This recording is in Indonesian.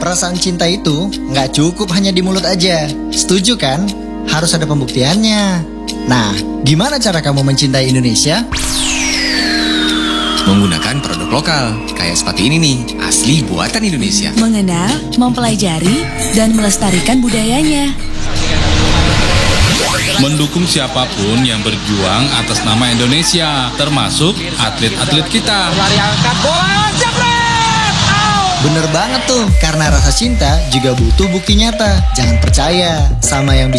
perasaan cinta itu nggak cukup hanya di mulut aja. Setuju kan? Harus ada pembuktiannya. Nah, gimana cara kamu mencintai Indonesia? Menggunakan produk lokal, kayak sepatu ini nih, asli buatan Indonesia. Mengenal, mempelajari, dan melestarikan budayanya. Mendukung siapapun yang berjuang atas nama Indonesia, termasuk atlet-atlet kita. Lari angkat bola, jebret! Bener banget tuh, karena rasa cinta juga butuh bukti nyata. Jangan percaya sama yang bisa